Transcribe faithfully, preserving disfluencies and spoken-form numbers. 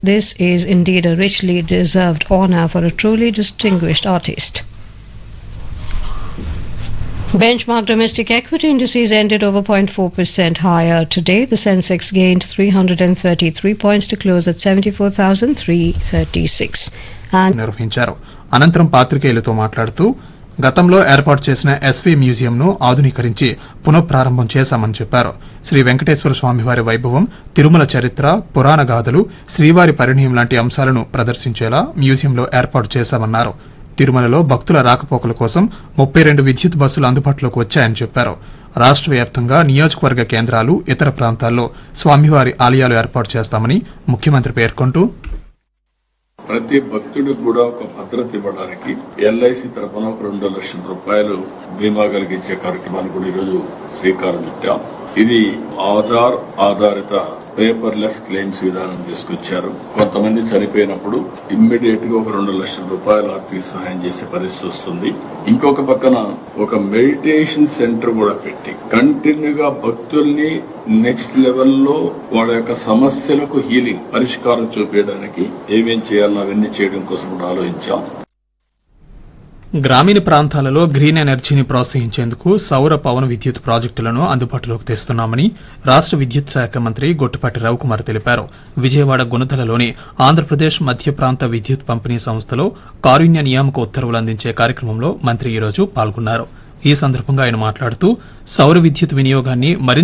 This is indeed a richly deserved honor for a truly distinguished artist. Benchmark domestic equity indices ended over zero point four percent higher today. The Sensex gained three hundred thirty-three points to close at seventy-four thousand three hundred thirty-six. And నిర్వహించారు. అనంతరం పాత్రికేయులతో మాట్లాడుతూ గతంలో ఏర్పాటు చేసిన SV మ్యూజియంను ఆధునీకరించి పునఃప్రారంభం చేశామని చెప్పారు. శ్రీ వెంకటేశ్వర స్వామివారి వైభవం, తిరుమల చరిత్ర, పురాణ గాథలు, శ్రీవారి పరిణయం లాంటి అంశాలను ప్రదర్శించేలా మ్యూజియంలో ఏర్పాటు చేశామన్నారు. తిరుమలలో భక్తుల రాకపోకల కోసం ముప్పై రెండు విద్యుత్ బస్సులు అందుబాటులోకి వచ్చాయని చెప్పారు. రాష్ట్ర వ్యాప్తంగా నియోజకవర్గ కేంద్రాలు, ఇతర ప్రాంతాల్లో స్వామివారి ఆలయాలు ఏర్పాటు చేస్తామని ముఖ్యమంత్రి పేర్కొంటూ ప్రతి భక్తుడికి కూడా ఒక భద్రత ఇవ్వడానికి ఎల్ఐసి తరఫున ఒక రెండు లక్షల రూపాయలు బీమా కలిగించే కార్యక్రమాన్ని కూడా ఈరోజు శ్రీకారం చుట్టాం. ఇది ఆధార్ ఆధారిత పేపర్లెస్ క్లెయిమ్స్ విధానం తీసుకొచ్చారు. కొంతమంది చనిపోయినప్పుడు ఇమ్మీడియట్ గా ఒక రెండు లక్షల రూపాయలు ఆర్థిక సహాయం చేసే పరిస్థితి వస్తుంది. ఇంకొక పక్కన ఒక మెడిటేషన్ సెంటర్ కూడా పెట్టి కంటిన్యూగా భక్తుల్ని నెక్స్ట్ లెవెల్లో వాళ్ళ యొక్క సమస్యలకు హీలింగ్ పరిష్కారం చూపించడానికి ఏమేం చేయాలో అవన్నీ చేయడం కోసం కూడా ఆలోచించాం. గ్రామీణ ప్రాంతాలలో గ్రీన్ ఎనర్జీని ప్రోత్సహించేందుకు సౌర పవన విద్యుత్ ప్రాజెక్టులను అందుబాటులోకి తెస్తున్నామని రాష్ట విద్యుత్ శాఖ మంత్రి గొట్టిపాటి రవికుమార్ తెలిపారు. విజయవాడ గుణదలలోని ఆంధ్రప్రదేశ్ మధ్య ప్రాంత విద్యుత్ పంపిణీ సంస్థలో కారుణ్య నియామక ఉత్తర్వులు అందించే కార్యక్రమంలో మంత్రి ఈరోజు పాల్గొన్నారు. ఈ సందర్భంగా ఆయన మాట్లాడుతూ సౌర విద్యుత్ వినియోగాన్ని మరింత